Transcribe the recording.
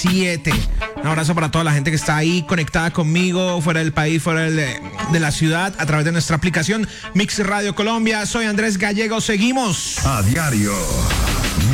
Un abrazo para toda la gente que está ahí conectada conmigo, fuera del país, fuera de la ciudad, a través de nuestra aplicación Mix Radio Colombia. Soy Andrés Gallego, seguimos a diario.